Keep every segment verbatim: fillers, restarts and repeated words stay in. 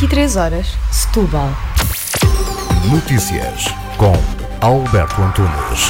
vinte e três horas, Setúbal. Notícias com Alberto Antunes.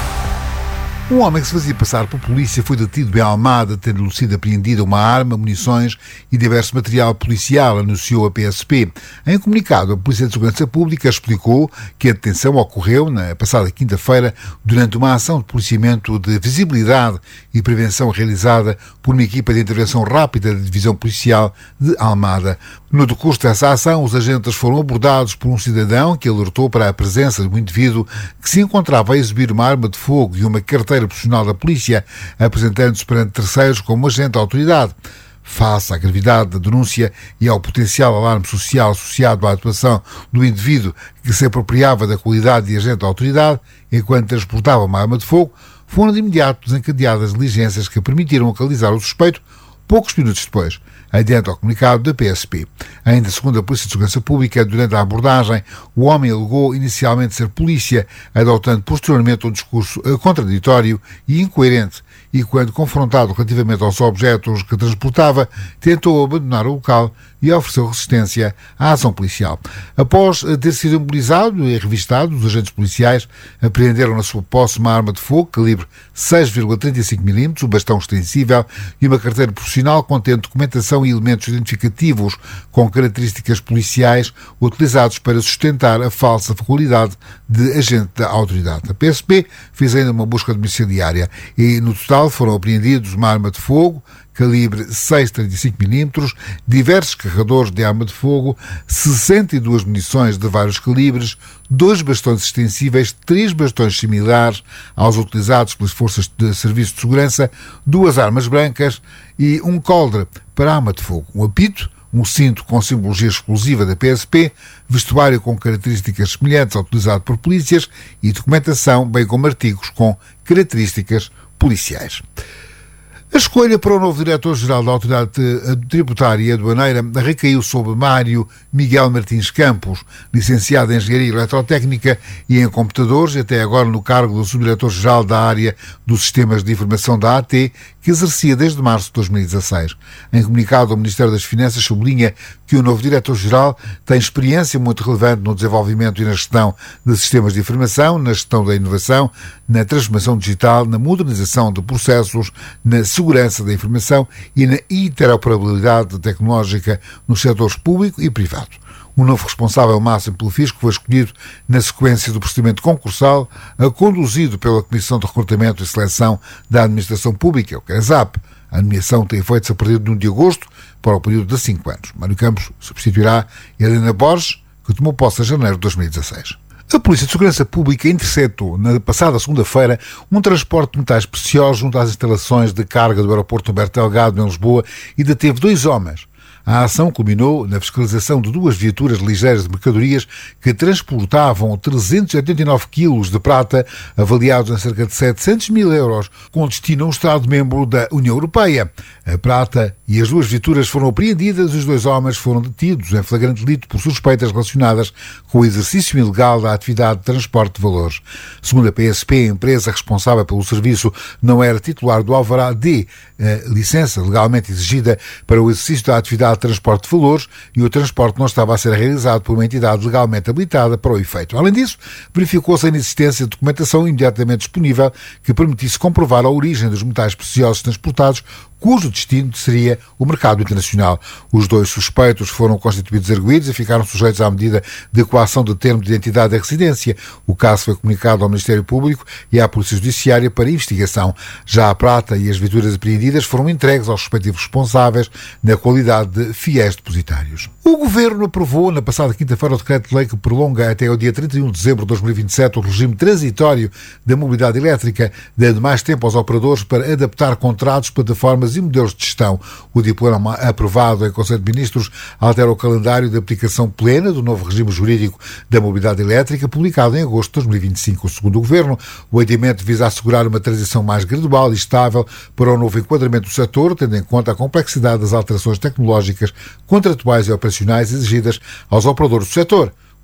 Um homem que se fazia passar por polícia foi detido em Almada, tendo sido apreendida uma arma, munições e diverso material policial, anunciou a P S P. Em comunicado, a Polícia de Segurança Pública explicou que a detenção ocorreu na passada quinta-feira durante uma ação de policiamento de visibilidade e prevenção realizada por uma equipa de intervenção rápida da Divisão Policial de Almada. No decurso dessa ação, os agentes foram abordados por um cidadão que alertou para a presença de um indivíduo que se encontrava a exibir uma arma de fogo e uma carteira profissional da polícia, apresentando-se perante terceiros como agente da autoridade. Face à gravidade da denúncia e ao potencial alarme social associado à atuação do indivíduo que se apropriava da qualidade de agente da autoridade enquanto transportava uma arma de fogo, foram de imediato desencadeadas diligências que permitiram localizar o suspeito poucos minutos depois, adiante ao comunicado da P S P. Ainda segundo a Polícia de Segurança Pública, durante a abordagem, o homem alegou inicialmente ser polícia, adotando posteriormente um discurso contraditório e incoerente, e quando confrontado relativamente aos objetos que transportava, tentou abandonar o local e ofereceu resistência à ação policial. Após ter sido imobilizado e revistado, os agentes policiais apreenderam na sua posse uma arma de fogo calibre seis vírgula trinta e cinco milímetros, um bastão extensível e uma carteira profissional contendo documentação e elementos identificativos com características policiais utilizados para sustentar a falsa qualidade de agente da autoridade. A P S P fez ainda uma busca domiciliária e, no total, foram apreendidos uma arma de fogo calibre seis vírgula trinta e cinco milímetros, diversos carregadores de arma de fogo, sessenta e duas munições de vários calibres, dois bastões extensíveis, três bastões similares aos utilizados pelas forças de serviço de segurança, duas armas brancas e um coldre para arma de fogo, um apito, um cinto com simbologia exclusiva da P S P, vestuário com características semelhantes ao utilizado por polícias e documentação, bem como artigos com características policiais. A escolha para o novo diretor-geral da Autoridade Tributária e Aduaneira recaiu sobre Mário Miguel Martins Campos, licenciado em Engenharia Eletrotécnica e em Computadores, até agora no cargo do subdiretor-geral da área dos Sistemas de Informação da A T, que exercia desde março de dois mil e dezasseis. Em comunicado, o Ministério das Finanças sublinha que o novo diretor-geral tem experiência muito relevante no desenvolvimento e na gestão de sistemas de informação, na gestão da inovação, na transformação digital, na modernização de processos, na segurança da informação e na interoperabilidade tecnológica nos setores público e privado. O novo responsável máximo pelo fisco foi escolhido na sequência do procedimento concursal conduzido pela Comissão de Recrutamento e Seleção da Administração Pública, o CRESAP. A nomeação tem efeitos a partir de um de agosto para o período de cinco anos. Mário Campos substituirá Helena Borges, que tomou posse em janeiro de dois mil e dezasseis. A Polícia de Segurança Pública interceptou, na passada segunda-feira, um transporte de metais preciosos junto às instalações de carga do aeroporto Humberto Delgado, em Lisboa, e deteve dois homens. A ação culminou na fiscalização de duas viaturas ligeiras de mercadorias que transportavam trezentos e oitenta e nove quilos de prata, avaliados em cerca de setecentos mil euros, com destino a um Estado-membro da União Europeia. A prata e as duas viaturas foram apreendidas e os dois homens foram detidos em flagrante delito por suspeitas relacionadas com o exercício ilegal da atividade de transporte de valores. Segundo a P S P, a empresa responsável pelo serviço não era titular do alvará D, a licença legalmente exigida para o exercício da atividade de transporte de valores, e o transporte não estava a ser realizado por uma entidade legalmente habilitada para o efeito. Além disso, verificou-se a inexistência de documentação imediatamente disponível que permitisse comprovar a origem dos metais preciosos transportados, cujo destino seria o mercado internacional. Os dois suspeitos foram constituídos arguidos e ficaram sujeitos à medida de coação de termo de identidade da residência. O caso foi comunicado ao Ministério Público e à Polícia Judiciária para investigação. Já a prata e as viaturas apreendidas foram entregues aos respectivos responsáveis na qualidade de fiéis depositários. O Governo aprovou na passada quinta-feira o decreto-lei que prolonga até ao dia trinta e um de dezembro de dois mil e vinte e sete o regime transitório da mobilidade elétrica, dando mais tempo aos operadores para adaptar contratos, plataformas e modelos de gestão. O diploma aprovado em Conselho de Ministros altera o calendário de aplicação plena do novo regime jurídico da mobilidade elétrica, publicado em agosto de dois mil e vinte e cinco. Segundo o Governo, o adiamento visa assegurar uma transição mais gradual e estável para o novo enquadramento do setor, tendo em conta a complexidade das alterações tecnológicas, contratuais e operacionais exigidas aos operadores do setor.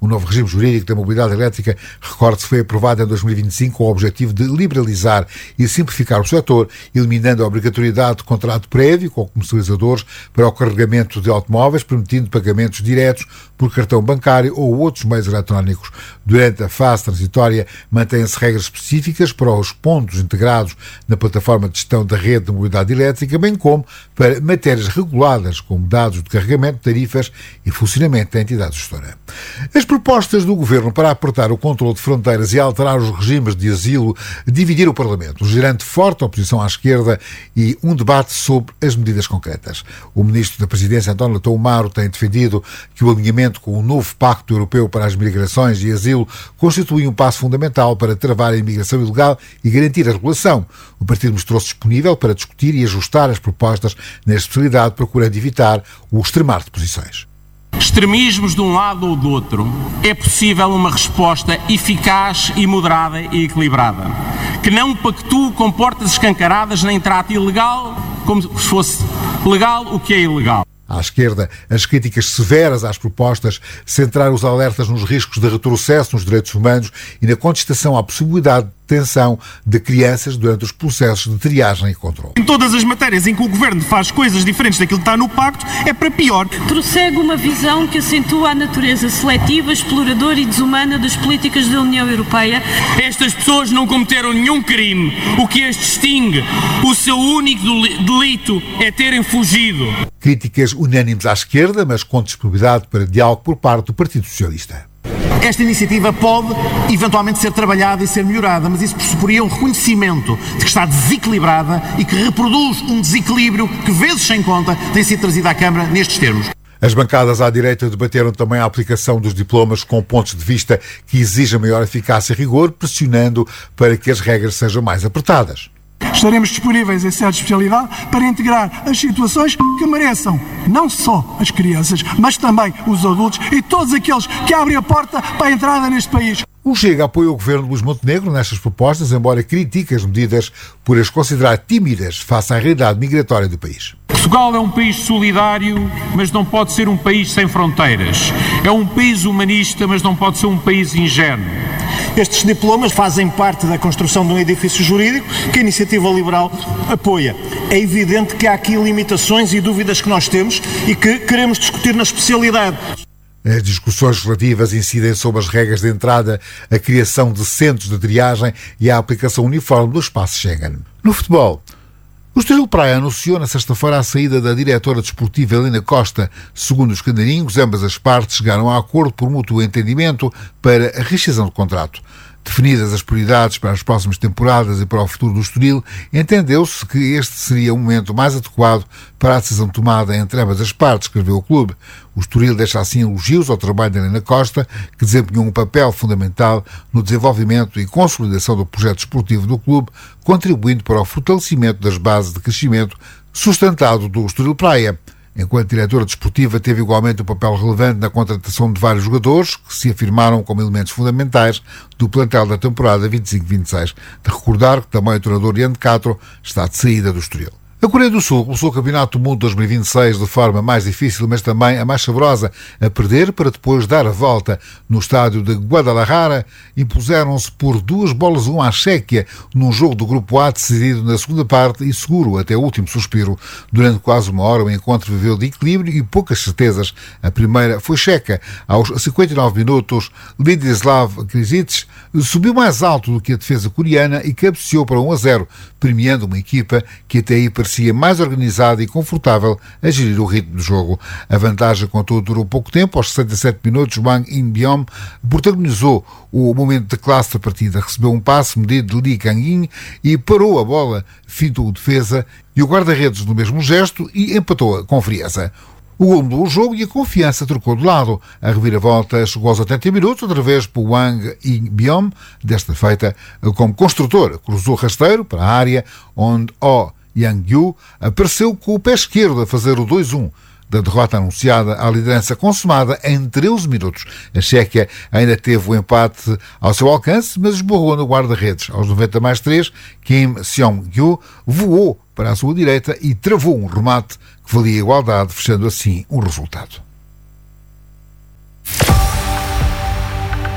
O novo regime jurídico da mobilidade elétrica, recorde-se, foi aprovado em dois mil e vinte e cinco com o objetivo de liberalizar e simplificar o setor, eliminando a obrigatoriedade de contrato prévio com comercializadores para o carregamento de automóveis, permitindo pagamentos diretos por cartão bancário ou outros meios eletrónicos. Durante a fase transitória, mantêm-se regras específicas para os pontos integrados na plataforma de gestão da rede de mobilidade elétrica, bem como para matérias reguladas, como dados de carregamento, tarifas e funcionamento da entidade gestora. As propostas do Governo para apertar o controle de fronteiras e alterar os regimes de asilo dividiram o Parlamento, gerando forte oposição à esquerda e um debate sobre as medidas concretas. O Ministro da Presidência, António Leitão Amaro, tem defendido que o alinhamento com o novo Pacto Europeu para as Migrações e Asilo constitui um passo fundamental para travar a imigração ilegal e garantir a regulação. O partido mostrou-se disponível para discutir e ajustar as propostas na especialidade, procurando evitar o extremar de posições. Extremismos de um lado ou do outro, é possível uma resposta eficaz e moderada e equilibrada, que não pactue com portas escancaradas nem trate ilegal como se fosse legal o que é ilegal. À esquerda, as críticas severas às propostas centraram os alertas nos riscos de retrocesso nos direitos humanos e na contestação à possibilidade de detenção de crianças durante os processos de triagem e controle. Em todas as matérias em que o Governo faz coisas diferentes daquilo que está no Pacto, é para pior. Prossegue uma visão que acentua a natureza seletiva, exploradora e desumana das políticas da União Europeia. Estas pessoas não cometeram nenhum crime. O que as distingue, o seu único delito é terem fugido. Críticas unânimes à esquerda, mas com disponibilidade para diálogo por parte do Partido Socialista. Esta iniciativa pode, eventualmente, ser trabalhada e ser melhorada, mas isso pressuporia um reconhecimento de que está desequilibrada e que reproduz um desequilíbrio que, vezes sem conta, tem sido trazido à Câmara nestes termos. As bancadas à direita debateram também a aplicação dos diplomas com pontos de vista que exigem maior eficácia e rigor, pressionando para que as regras sejam mais apertadas. Estaremos disponíveis em certa especialidade para integrar as situações que mereçam não só as crianças, mas também os adultos e todos aqueles que abrem a porta para a entrada neste país. O Chega apoia o governo de Luís Montenegro nestas propostas, embora critique as medidas por as considerar tímidas face à realidade migratória do país. Portugal é um país solidário, mas não pode ser um país sem fronteiras. É um país humanista, mas não pode ser um país ingênuo. Estes diplomas fazem parte da construção de um edifício jurídico que a Iniciativa Liberal apoia. É evidente que há aqui limitações e dúvidas que nós temos e que queremos discutir na especialidade. As discussões relativas incidem sobre as regras de entrada, a criação de centros de triagem e a aplicação uniforme do espaço Schengen. No futebol, o Estoril Praia anunciou na sexta-feira a saída da diretora desportiva Helena Costa. Segundo os canarinhos, ambas as partes chegaram a acordo por mútuo entendimento para a rescisão do contrato. Definidas as prioridades para as próximas temporadas e para o futuro do Estoril, entendeu-se que este seria o momento mais adequado para a decisão tomada entre ambas as partes, escreveu o clube. O Estoril deixa assim elogios ao trabalho de Helena Costa, que desempenhou um papel fundamental no desenvolvimento e consolidação do projeto esportivo do clube, contribuindo para o fortalecimento das bases de crescimento sustentado do Estoril Praia. Enquanto diretora desportiva, teve igualmente um papel relevante na contratação de vários jogadores que se afirmaram como elementos fundamentais do plantel da temporada vinte e cinco vinte e seis. De recordar que também o treinador Ian de Castro está de saída do Estoril. A Coreia do Sul começou o Campeonato do Mundo dois mil e vinte e seis de forma mais difícil, mas também a mais saborosa, a perder para depois dar a volta. No estádio de Guadalajara, impuseram-se por duas bolas a um à Chequia, num jogo do Grupo A decidido na segunda parte e seguro até o último suspiro. Durante quase uma hora o encontro viveu de equilíbrio e poucas certezas. A primeira foi checa. Aos cinquenta e nove minutos, Ladislav Krisic subiu mais alto do que a defesa coreana e cabeceou para um a zero, premiando uma equipa que até aí parecia mais organizada e confortável a gerir o ritmo do jogo. A vantagem, contudo, durou pouco tempo. Aos sessenta e sete minutos, Wang In-byom protagonizou o momento de classe da partida. Recebeu um passe medido de Lee Kang-in e parou a bola, fintou o defesa e o guarda-redes no mesmo gesto e empatou com frieza. O gol mudou o jogo e a confiança trocou de lado. A reviravolta chegou aos oitenta minutos, outra vez por Wang In-byom, desta feita como construtor. Cruzou rasteiro para a área, onde O Yang-yu apareceu com o pé esquerdo a fazer o dois a um. Da derrota anunciada à liderança consumada em treze minutos. A Chequia ainda teve o empate ao seu alcance, mas esbarrou no guarda-redes. Aos noventa mais três, Kim Seong-gyu voou para a sua direita e travou um remate que valia igualdade, fechando assim o resultado.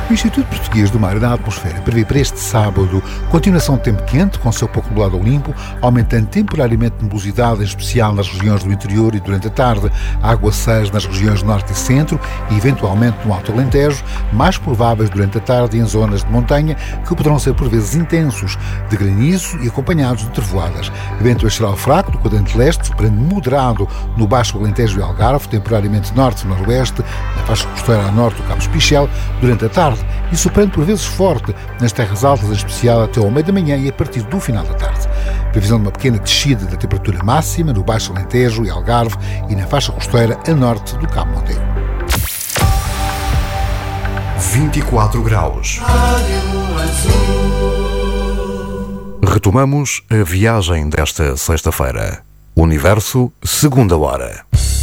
O Instituto Português do Mar e da Atmosfera prevê para este sábado continuação de tempo quente, com céu pouco nublado ou limpo, aumentando temporariamente a nebulosidade, em especial nas regiões do interior e durante a tarde, aguaceiros nas regiões norte e centro e eventualmente no Alto Alentejo, mais prováveis durante a tarde em zonas de montanha, que poderão ser por vezes intensos, de granizo e acompanhados de trevoadas. Vento astral fraco do quadrante leste, soprando moderado no Baixo Alentejo e Algarve, temporariamente norte-noroeste, na faixa costeira a norte do Cabo Espichel, durante a tarde, e soprando por vezes forte nas terras altas, em especial até ao meio da manhã e a partir do final da tarde. Previsão de uma pequena descida da temperatura máxima no Baixo Alentejo e Algarve e na faixa costeira a norte do Cabo Monteiro. vinte e quatro graus. Retomamos a viagem desta sexta-feira. Universo, segunda hora.